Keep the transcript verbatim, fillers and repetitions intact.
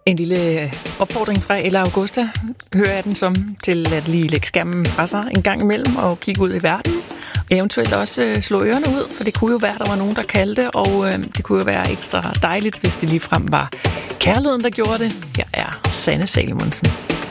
En lille opfordring fra Ella Augusta, hører jeg den som, til at lige lægge skærmen fra sig en gang imellem og kigge ud i verden. Eventuelt også øh, slå ørerne ud, for det kunne jo være, der var nogen, der kaldte, og øh, det kunne jo være ekstra dejligt, hvis det ligefrem var kærligheden, der gjorde det. Her er Sanne Salomonsen.